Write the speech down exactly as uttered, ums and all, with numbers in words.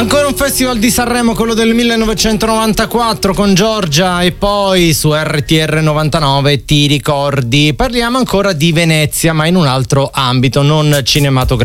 Ancora un festival di Sanremo, quello del millenovecentonovantaquattro con Giorgia, e poi su R T R novantanove Ti ricordi. Parliamo ancora di Venezia, ma in un altro ambito, non cinematografico.